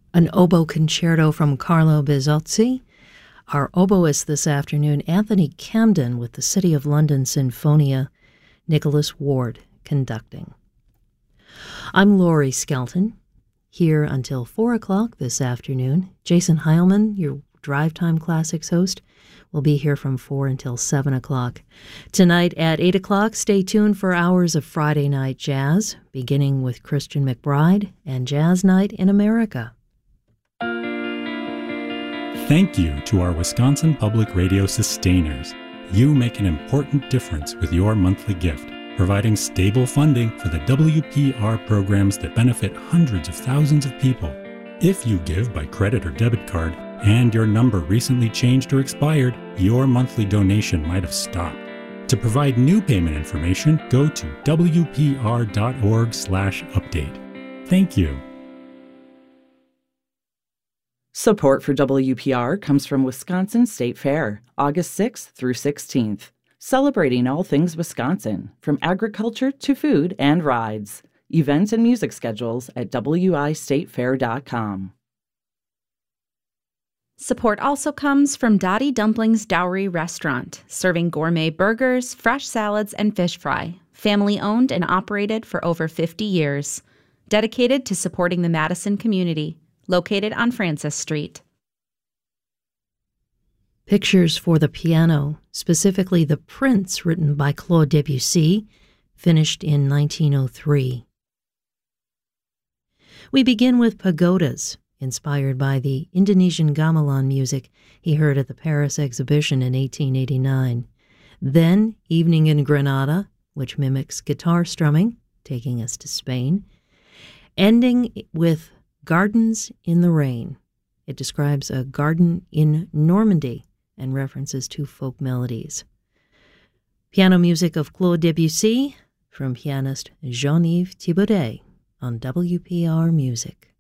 An oboe concerto from Carlo Bezzozzi. Our oboist this afternoon, Anthony Camden with the City of London Sinfonia, Nicholas Ward conducting. I'm Laurie Skelton, here until 4 o'clock this afternoon. Jason Heilman, your Drive Time Classics host, will be here from 4 until 7 o'clock. Tonight at 8 o'clock, stay tuned for hours of Friday Night Jazz, beginning with Christian McBride and Jazz Night in America. Thank you to our Wisconsin Public Radio sustainers. You make an important difference with your monthly gift, providing stable funding for the WPR programs that benefit hundreds of thousands of people. If you give by credit or debit card and your number recently changed or expired, your monthly donation might have stopped. To provide new payment information, go to wpr.org/update. Thank you. Support for WPR comes from Wisconsin State Fair, August 6th through 16th. Celebrating all things Wisconsin, from agriculture to food and rides. Events and music schedules at wistatefair.com. Support also comes from Dottie Dumplings Dowry Restaurant, serving gourmet burgers, fresh salads, and fish fry. Family owned and operated for over 50 years. Dedicated to supporting the Madison community. Located on Francis Street. Pictures for the piano, specifically The Prince, written by Claude Debussy, finished in 1903. We begin with Pagodas, inspired by the Indonesian gamelan music he heard at the Paris exhibition in 1889. Then Evening in Granada, which mimics guitar strumming, taking us to Spain. Ending with Gardens in the Rain. It describes a garden in Normandy and references to folk melodies. Piano music of Claude Debussy from pianist Jean-Yves Thibaudet on WPR Music.